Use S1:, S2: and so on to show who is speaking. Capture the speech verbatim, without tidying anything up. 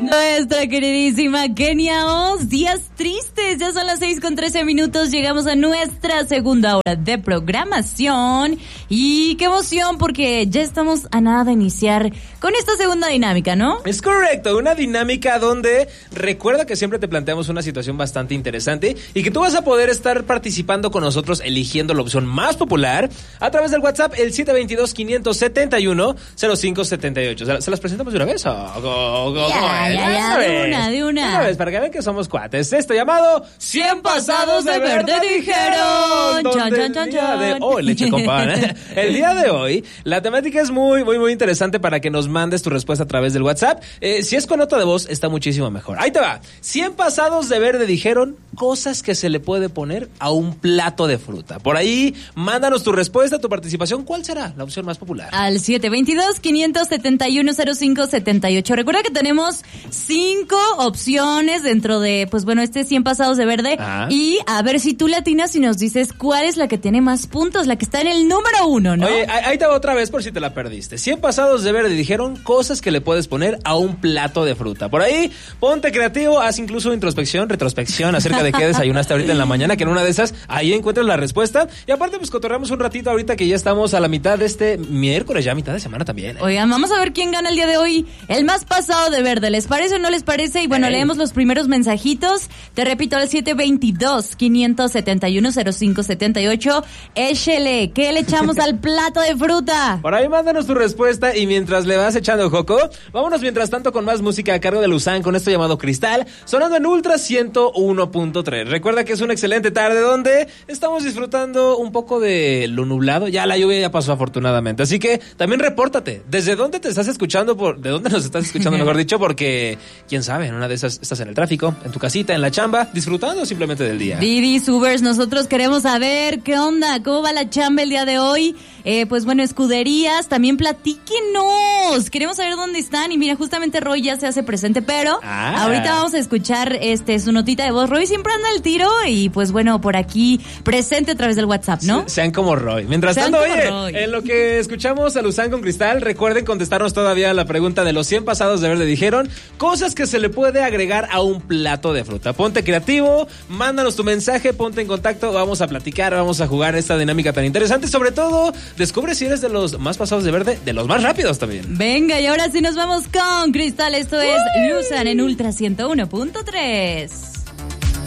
S1: Nuestra queridísima Kenia Oz, días tristes, ya son las seis con trece minutos, llegamos a nuestra segunda hora de programación y qué emoción porque ya estamos a nada de iniciar con esta segunda dinámica, ¿no?
S2: Es correcto, una dinámica donde recuerda que siempre te planteamos una situación bastante interesante y que tú vas a poder estar participando con nosotros eligiendo la opción más popular a través del WhatsApp, el siete dos dos, quinientos setenta y uno, cero cinco setenta y ocho. ¿Se las presentamos de una vez? Oh, oh, oh,
S1: ya, ya, ya, de una, de una.
S2: Una vez, para que vean que somos cuates. Esto llamado cien pasados de verde dijeron.
S1: Chan, chan, chan, chan.
S2: De hoy, leche con pan. El día de hoy, la temática es muy, muy, muy interesante para que nos mandes tu respuesta a través del WhatsApp. Eh, si es con nota de voz, está muchísimo mejor. Ahí te va. cien pasados de verde dijeron cosas que se le puede poner a un plato de fruta. Por ahí, mándanos tu respuesta, tu participación. ¿Cuál será la opción más popular?
S1: Al siete dos dos, quinientos setenta y uno, cero cinco setenta y ocho. Recuerda que tenemos cinco opciones dentro de, pues bueno, este cien pasados de verde. Ajá. Y a ver si tú latinas y nos dices cuál es la que tiene más puntos, la que está en el número uno, ¿no?
S2: Oye, ahí te va otra vez por si te la perdiste. cien pasados de verde dijeron cosas que le puedes poner a un plato de fruta. Por ahí, ponte creativo, haz incluso introspección, retrospección acerca de qué desayunaste ahorita en la mañana, que en una de esas ahí encuentras la respuesta. Y aparte, pues cotorreamos un ratito ahorita que ya estamos a la mitad de este miércoles, ya mitad de semana también, ¿eh?
S1: Oigan, vamos a ver quién gana el día de hoy. El más pasado de verde, ¿les parece o no les parece? Y bueno, hey, leemos los primeros mensajitos. Te repito, al siete dos dos, quinientos setenta y uno, cero cinco setenta y ocho. Échele, ¿qué le echamos al plato de fruta?
S2: Por ahí mándanos tu respuesta y mientras le vas echando joco, vámonos mientras tanto con más música a cargo de Luzán con esto llamado Cristal, sonando en Ultra ciento uno punto tres. Recuerda que es una excelente tarde donde estamos disfrutando un poco de lo nublado. Ya la lluvia ya pasó afortunadamente, así que también repórtate. ¿Desde dónde te estás escuchando? Por, ¿De dónde nos estás escuchando, mejor dicho? Porque, quién sabe, en una de esas estás en el tráfico, en tu casita, en la chamba, disfrutando simplemente del día.
S1: Didi, Ubers, nosotros queremos saber qué onda, cómo va la chamba el día de hoy. Eh, pues bueno, escuderías, también platíquenos. Queremos saber dónde están. Y mira, justamente Roy ya se hace presente, pero ah. ahorita vamos a escuchar este su notita de voz. Roy siempre anda al tiro y pues bueno, por aquí presente a través del WhatsApp, ¿no?
S2: Se, sean como Roy. Mientras
S1: sean
S2: tanto, oye,
S1: Roy.
S2: En lo que escuchamos a Luzán con Cristal, recuerden contestarnos todavía la pregunta de los cien pasados de verde dijeron cosas que se le puede agregar a un plato de fruta. Ponte creativo, mándanos tu mensaje, ponte en contacto, vamos a platicar, vamos a jugar esta dinámica tan interesante. Sobre todo, descubre si eres de los más pasados de verde, de los más rápidos también.
S1: Venga, y ahora sí nos vamos con Cristal. Esto es Luzán en Ultra ciento uno punto tres.